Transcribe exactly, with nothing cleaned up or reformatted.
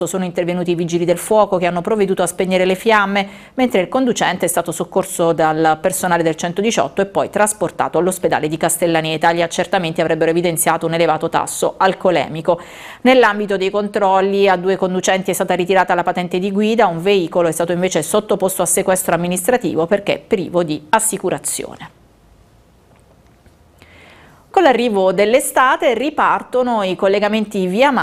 Sono intervenuti i vigili del fuoco che hanno provveduto a spegnere le fiamme, mentre il conducente è stato soccorso dal personale del centodiciotto e poi trasportato all'ospedale di Castellaneta. Gli accertamenti avrebbero evidenziato un elevato tasso alcolemico. Nell'ambito dei controlli a due conducenti è stata ritirata la patente di guida, un veicolo è stato invece sottoposto a sequestro amministrativo perché privo di assicurazione. Con l'arrivo dell'estate ripartono i collegamenti via mare